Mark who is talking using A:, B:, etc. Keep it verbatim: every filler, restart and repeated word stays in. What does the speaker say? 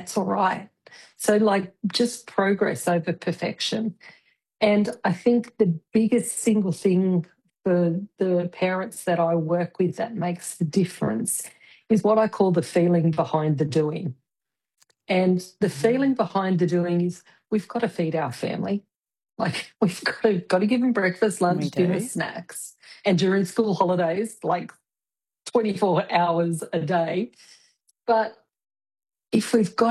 A: that's all right. So, like, just progress over perfection. And I think the biggest single thing for the parents that I work with that makes the difference is what I call the feeling behind the doing. And the feeling behind the doing is we've got to feed our family. Like, we've got to, got to give them breakfast, lunch,
B: We
A: dinner,
B: do.
A: snacks. And during school holidays, like twenty-four hours a day. But if we've got